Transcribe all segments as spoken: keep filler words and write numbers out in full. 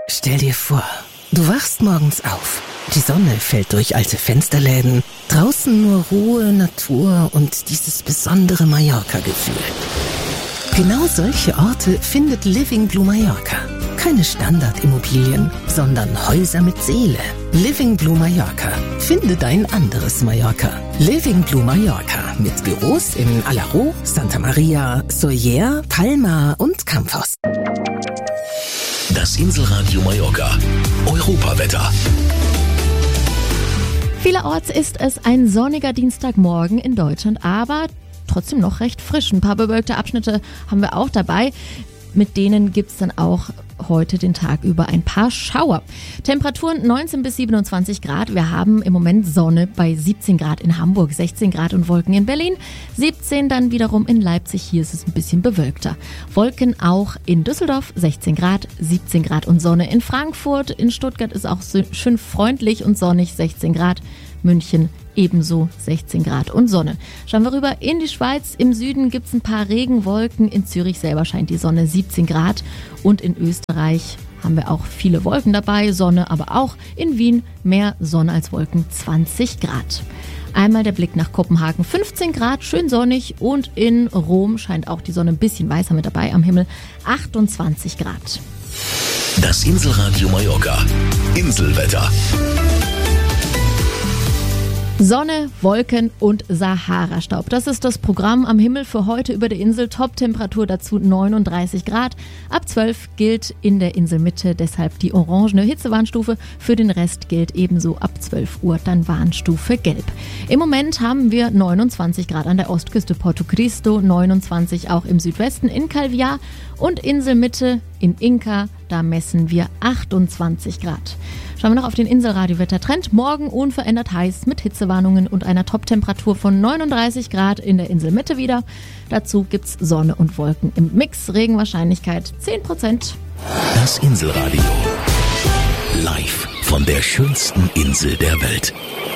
Stell dir vor, du wachst morgens auf. Die Sonne fällt durch alte Fensterläden. Draußen nur Ruhe, Natur und dieses besondere Mallorca-Gefühl. Genau solche Orte findet Living Blue Mallorca. Keine Standardimmobilien, sondern Häuser mit Seele. Living Blue Mallorca. Finde dein anderes Mallorca. Living Blue Mallorca mit Büros in Alaró, Santa Maria, Sóller, Palma und Campos. Das Inselradio Mallorca. Europawetter. Vielerorts ist es ein sonniger Dienstagmorgen in Deutschland, aber trotzdem noch recht frisch. Ein paar bewölkte Abschnitte haben wir auch dabei. Mit denen gibt es dann auch heute den Tag über ein paar Schauer. Temperaturen neunzehn bis siebenundzwanzig Grad. Wir haben im Moment Sonne bei siebzehn Grad in Hamburg, sechzehn Grad und Wolken in Berlin, siebzehn dann wiederum in Leipzig. Hier ist es ein bisschen bewölkter. Wolken auch in Düsseldorf, sechzehn Grad, siebzehn Grad und Sonne in Frankfurt. In Stuttgart ist auch schön freundlich und sonnig, sechzehn Grad. München ebenso sechzehn Grad und Sonne. Schauen wir rüber in die Schweiz. Im Süden gibt es ein paar Regenwolken. In Zürich selber scheint die Sonne, siebzehn Grad. Und in Österreich haben wir auch viele Wolken dabei, Sonne aber auch. In Wien mehr Sonne als Wolken, zwanzig Grad. Einmal der Blick nach Kopenhagen, fünfzehn Grad, schön sonnig. Und in Rom scheint auch die Sonne ein bisschen weißer mit dabei am Himmel, achtundzwanzig Grad. Das Inselradio Mallorca. Inselwetter. Sonne, Wolken und Sahara-Staub. Das ist das Programm am Himmel für heute über der Insel. Top-Temperatur dazu neununddreißig Grad. Ab zwölf gilt in der Inselmitte deshalb die orangene Hitzewarnstufe. Für den Rest gilt ebenso ab zwölf Uhr dann Warnstufe Gelb. Im Moment haben wir neunundzwanzig Grad an der Ostküste Porto Cristo, neunundzwanzig auch im Südwesten in Calviá und Inselmitte in Inca. Da messen wir achtundzwanzig Grad. Schauen wir noch auf den Inselradio-Wettertrend. Morgen unverändert heiß mit Hitzewarnungen und einer Top-Temperatur von neununddreißig Grad in der Inselmitte wieder. Dazu gibt's Sonne und Wolken im Mix. Regenwahrscheinlichkeit zehn Prozent. Das Inselradio. Live von der schönsten Insel der Welt.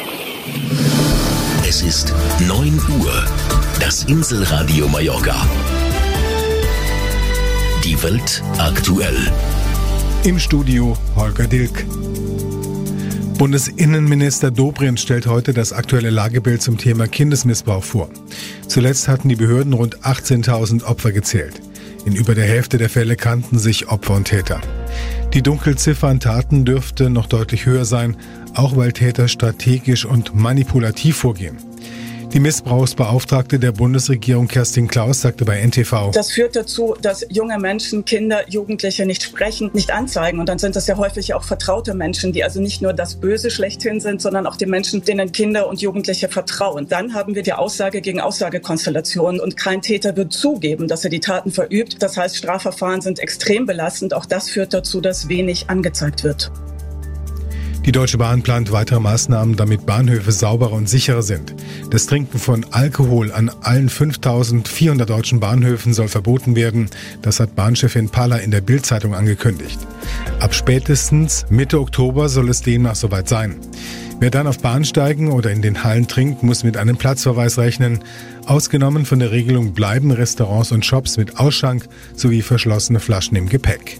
Es ist neun Uhr. Das Inselradio Mallorca. Die Welt aktuell. Im Studio Holger Dilk. Bundesinnenminister Dobrindt stellt heute das aktuelle Lagebild zum Thema Kindesmissbrauch vor. Zuletzt hatten die Behörden rund achtzehntausend Opfer gezählt. In über der Hälfte der Fälle kannten sich Opfer und Täter. Die Dunkelziffer an Taten dürfte noch deutlich höher sein, auch weil Täter strategisch und manipulativ vorgehen. Die Missbrauchsbeauftragte der Bundesregierung Kerstin Klaus sagte bei N T V: Das führt dazu, dass junge Menschen, Kinder, Jugendliche nicht sprechen, nicht anzeigen. Und dann sind das ja häufig auch vertraute Menschen, die also nicht nur das Böse schlechthin sind, sondern auch die Menschen, denen Kinder und Jugendliche vertrauen. Dann haben wir die Aussage gegen Aussagekonstellationen und kein Täter wird zugeben, dass er die Taten verübt. Das heißt, Strafverfahren sind extrem belastend. Auch das führt dazu, dass wenig angezeigt wird. Die Deutsche Bahn plant weitere Maßnahmen, damit Bahnhöfe sauberer und sicherer sind. Das Trinken von Alkohol an allen fünftausendvierhundert deutschen Bahnhöfen soll verboten werden. Das hat Bahnchefin Palla in der Bild-Zeitung angekündigt. Ab spätestens Mitte Oktober soll es demnach soweit sein. Wer dann auf Bahnsteigen oder in den Hallen trinkt, muss mit einem Platzverweis rechnen. Ausgenommen von der Regelung bleiben Restaurants und Shops mit Ausschank sowie verschlossene Flaschen im Gepäck.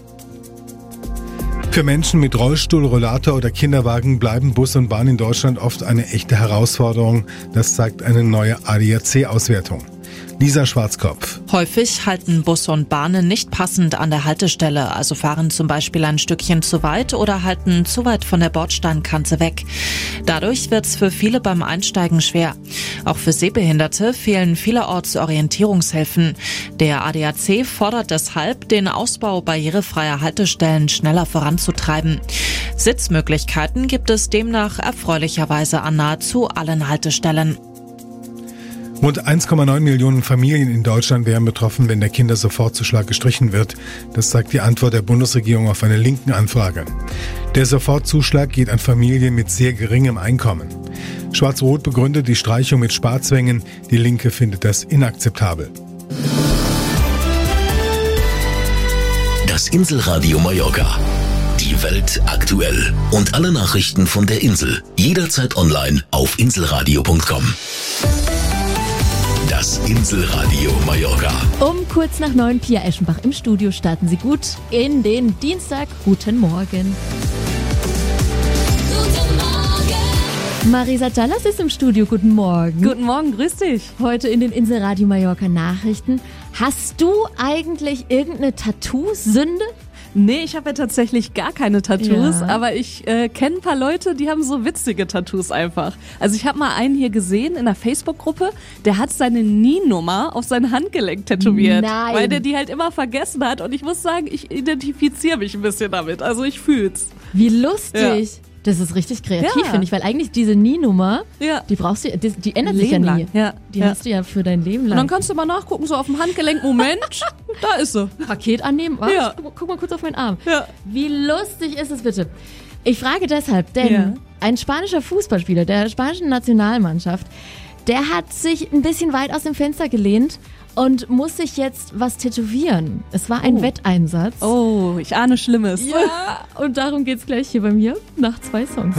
Für Menschen mit Rollstuhl, Rollator oder Kinderwagen bleiben Bus und Bahn in Deutschland oft eine echte Herausforderung. Das zeigt eine neue A D A C-Auswertung. Lisa Schwarzkopf. Häufig halten Busse und Bahnen nicht passend an der Haltestelle, also fahren zum Beispiel ein Stückchen zu weit oder halten zu weit von der Bordsteinkante weg. Dadurch wird es für viele beim Einsteigen schwer. Auch für Sehbehinderte fehlen vielerorts Orientierungshilfen. Der A D A C fordert deshalb, den Ausbau barrierefreier Haltestellen schneller voranzutreiben. Sitzmöglichkeiten gibt es demnach erfreulicherweise an nahezu allen Haltestellen. Rund eins Komma neun Millionen Familien in Deutschland wären betroffen, wenn der Kindersofortzuschlag gestrichen wird. Das zeigt die Antwort der Bundesregierung auf eine linken Anfrage. Der Sofortzuschlag geht an Familien mit sehr geringem Einkommen. Schwarz-Rot begründet die Streichung mit Sparzwängen. Die Linke findet das inakzeptabel. Das Inselradio Mallorca. Die Welt aktuell. Und alle Nachrichten von der Insel. Jederzeit online auf inselradio punkt com. Das Inselradio Mallorca. Um kurz nach neun, Pia Eschenbach im Studio. Starten Sie gut in den Dienstag. Guten Morgen. Guten Morgen. Marisa Callas ist im Studio. Guten Morgen. Guten Morgen, grüß dich. Heute in den Inselradio Mallorca Nachrichten. Hast du eigentlich irgendeine Tattoo-Sünde? Nee, ich habe ja tatsächlich gar keine Tattoos, Ja. aber ich äh, kenne ein paar Leute, die haben so witzige Tattoos einfach. Also ich habe mal einen hier gesehen in einer Facebook-Gruppe, der hat seine N I N-Nummer auf sein Handgelenk tätowiert, Nein. weil der die halt immer vergessen hat und ich muss sagen, ich identifiziere mich ein bisschen damit, also ich fühl's. Wie lustig. Das ist richtig kreativ, Ja. finde ich, weil eigentlich diese N I N-Nummer, Ja. die brauchst du, die, die ändert sich ja Leben nie. lang. Ja. Die Ja. hast du ja für dein Leben Und lang. dann kannst du mal nachgucken, so auf dem Handgelenk, Moment, da ist sie. Paket annehmen. Oh, Ja. ich, guck, guck mal kurz auf meinen Arm. Ja. Wie lustig ist es bitte? Ich frage deshalb, denn Ja. ein spanischer Fußballspieler der spanischen Nationalmannschaft, der hat sich ein bisschen weit aus dem Fenster gelehnt und muss sich jetzt was tätowieren. Es war ein Oh. Wetteinsatz. Oh, ich ahne Schlimmes. Ja, und darum geht's gleich hier bei mir nach zwei Songs.